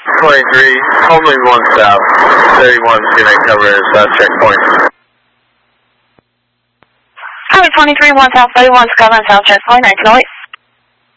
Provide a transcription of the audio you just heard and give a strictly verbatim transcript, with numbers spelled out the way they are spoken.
twenty-three, holding one south, thirty-one is going to cover south checkpoint. Highway twenty-three, one south, thirty-one is covering south checkpoint, nineteen oh eight.